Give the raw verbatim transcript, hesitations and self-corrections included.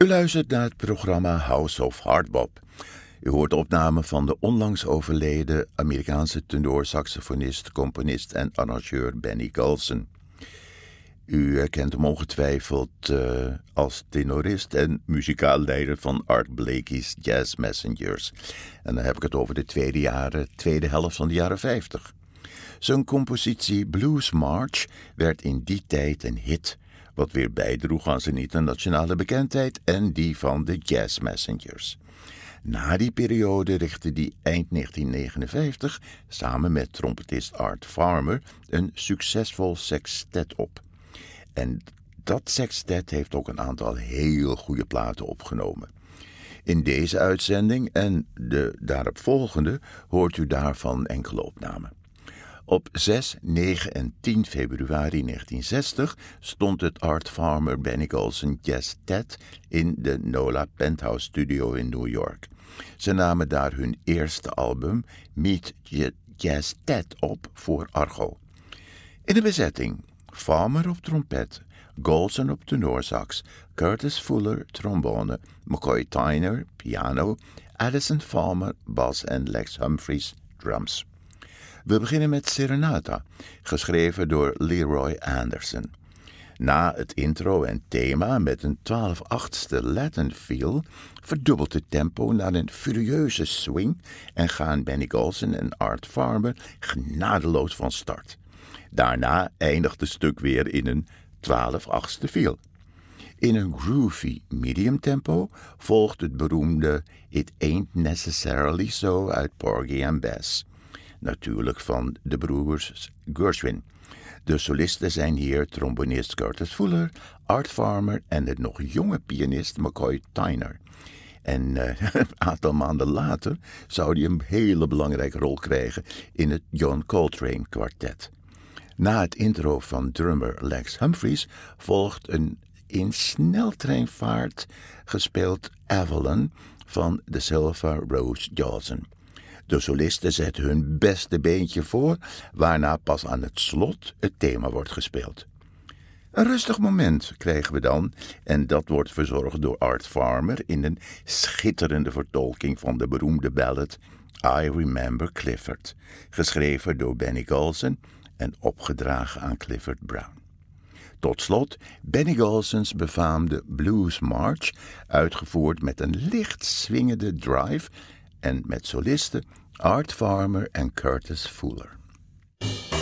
U luistert naar het programma House of Hardbop. U hoort opnamen van de onlangs overleden Amerikaanse tenorsaxofonist, componist en arrangeur Benny Golson. U kent hem ongetwijfeld uh, als tenorist en muzikaal leider van Art Blakey's Jazz Messengers. En dan heb ik het over de tweede, jaren, tweede helft van de jaren vijftig. Zijn compositie Blues March werd in die tijd een hit, wat weer bijdroeg aan zijn internationale bekendheid en die van de Jazz Messengers. Na die periode richtte hij eind negentien negenenvijftig samen met trompetist Art Farmer een succesvol sextet op. En dat sextet heeft ook een aantal heel goede platen opgenomen. In deze uitzending en de daaropvolgende hoort u daarvan enkele opnamen. Op zes, negen en tien februari negentien zestig stond het Art Farmer Benny Golson Jazztet in de NOLA Penthouse Studio in New York. Ze namen daar hun eerste album Meet Jazztet op voor Argo. In de bezetting Farmer op trompet, Golson op tenorsax, Curtis Fuller trombone, McCoy Tyner piano, Addison Farmer bas en Lex Humphries drums. We beginnen met Serenata, geschreven door Leroy Anderson. Na het intro en thema met een twaalf achtste Latin feel verdubbelt het tempo naar een furieuze swing en gaan Benny Golson en Art Farmer genadeloos van start. Daarna eindigt het stuk weer in een twaalf achtste feel. In een groovy medium tempo volgt het beroemde It Ain't Necessarily So uit Porgy and Bess. Natuurlijk van de broers Gershwin. De solisten zijn hier trombonist Curtis Fuller, Art Farmer en de nog jonge pianist McCoy Tyner. En uh, een aantal maanden later zou hij een hele belangrijke rol krijgen in het John Coltrane kwartet. Na het intro van drummer Lex Humphries volgt een in sneltreinvaart gespeeld Avalon van de Silva Rose Johnson. De solisten zetten hun beste beentje voor, waarna pas aan het slot het thema wordt gespeeld. Een rustig moment krijgen we dan, en dat wordt verzorgd door Art Farmer in een schitterende vertolking van de beroemde ballad I Remember Clifford, geschreven door Benny Golson en opgedragen aan Clifford Brown. Tot slot Benny Golson's befaamde Blues March, uitgevoerd met een licht swingende drive en met solisten Art Farmer en Curtis Fuller.